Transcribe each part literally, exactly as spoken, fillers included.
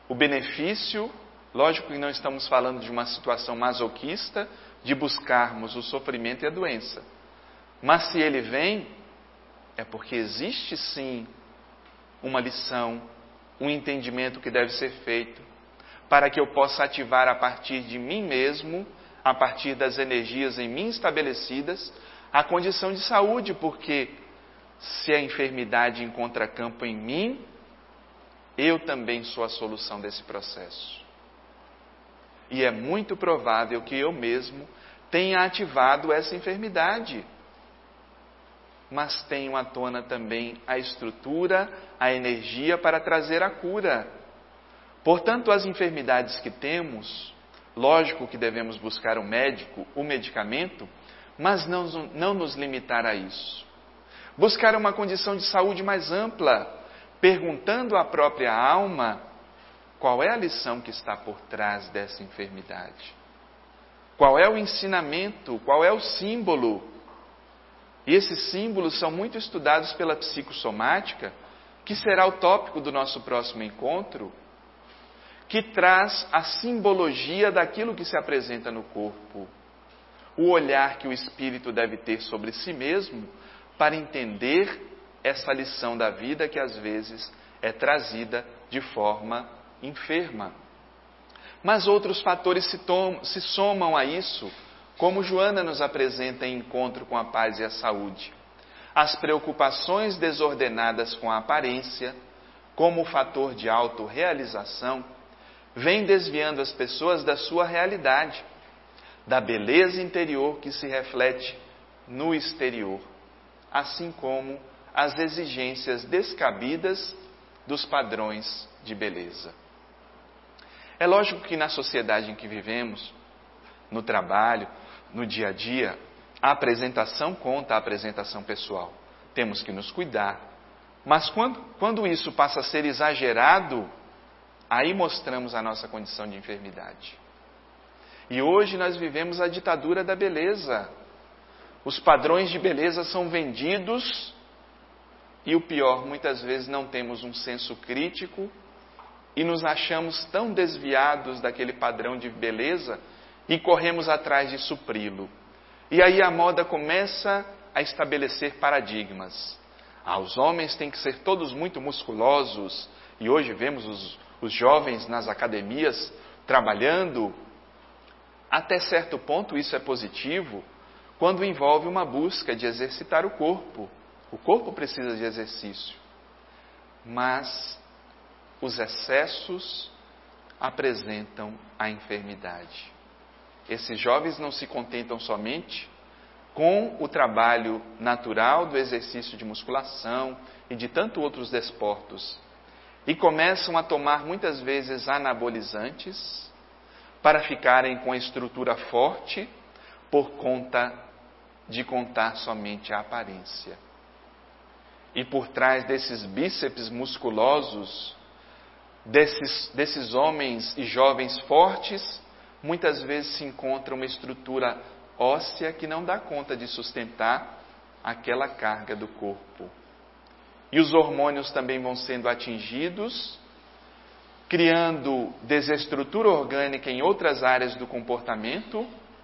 o benefício, lógico que não estamos falando de uma situação masoquista, de buscarmos o sofrimento e a doença. Mas se ele vem, é porque existe sim uma lição, um entendimento que deve ser feito, para que eu possa ativar a partir de mim mesmo, a partir das energias em mim estabelecidas, a condição de saúde, porque se a enfermidade encontra campo em mim, eu também sou a solução desse processo. E é muito provável que eu mesmo tenha ativado essa enfermidade. Mas tenho à tona também a estrutura, a energia para trazer a cura. Portanto, as enfermidades que temos, lógico que devemos buscar o médico, o medicamento, mas não, não nos limitar a isso. Buscar uma condição de saúde mais ampla, perguntando à própria alma qual é a lição que está por trás dessa enfermidade. Qual é o ensinamento, qual é o símbolo. E esses símbolos são muito estudados pela psicossomática, que será o tópico do nosso próximo encontro, que traz a simbologia daquilo que se apresenta no corpo. O olhar que o espírito deve ter sobre si mesmo para entender essa lição da vida que às vezes é trazida de forma enferma. Mas outros fatores se, tom, se somam a isso, como Joana nos apresenta em Encontro com a Paz e a Saúde. As preocupações desordenadas com a aparência, como fator de autorrealização, vêm desviando as pessoas da sua realidade, da beleza interior que se reflete no exterior, assim como as exigências descabidas dos padrões de beleza. É lógico que na sociedade em que vivemos, no trabalho, no dia a dia, a apresentação conta a apresentação pessoal. Temos que nos cuidar. Mas quando, quando isso passa a ser exagerado, aí mostramos a nossa condição de enfermidade. E hoje nós vivemos a ditadura da beleza. Os padrões de beleza são vendidos e o pior, muitas vezes não temos um senso crítico e nos achamos tão desviados daquele padrão de beleza e corremos atrás de supri-lo. E aí a moda começa a estabelecer paradigmas. Ah, os homens têm que ser todos muito musculosos. E hoje vemos os, os jovens nas academias trabalhando. Até certo ponto isso é positivo, quando envolve uma busca de exercitar o corpo. O corpo precisa de exercício. Mas os excessos apresentam a enfermidade. Esses jovens não se contentam somente com o trabalho natural do exercício de musculação e de tantos outros desportos, e começam a tomar muitas vezes anabolizantes para ficarem com a estrutura forte por conta de contar somente a aparência. E por trás desses bíceps musculosos, desses, desses homens e jovens fortes, muitas vezes se encontra uma estrutura óssea que não dá conta de sustentar aquela carga do corpo. E os hormônios também vão sendo atingidos, criando desestrutura orgânica em outras áreas do comportamento,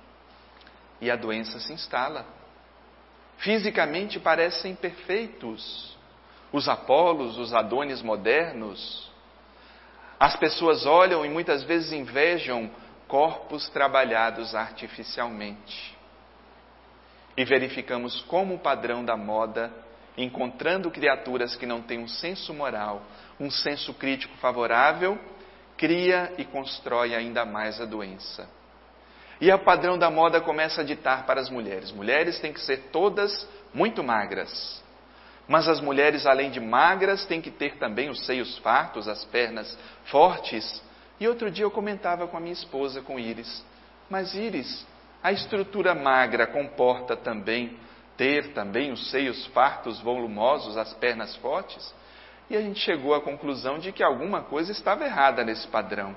e a doença se instala. Fisicamente parecem perfeitos os Apolos, os Adonis modernos. As pessoas olham e muitas vezes invejam corpos trabalhados artificialmente. E verificamos como o padrão da moda, encontrando criaturas que não têm um senso moral, um senso crítico favorável, cria e constrói ainda mais a doença. E o padrão da moda começa a ditar para as mulheres. Mulheres têm que ser todas muito magras. Mas as mulheres, além de magras, têm que ter também os seios fartos, as pernas fortes. E outro dia eu comentava com a minha esposa, com Iris. Mas Iris, a estrutura magra comporta também ter também os seios fartos, volumosos, as pernas fortes? E a gente chegou à conclusão de que alguma coisa estava errada nesse padrão.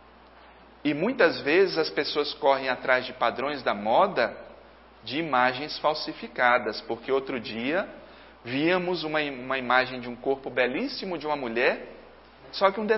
E muitas vezes as pessoas correm atrás de padrões da moda de imagens falsificadas, porque outro dia víamos uma, uma imagem de um corpo belíssimo de uma mulher, só que um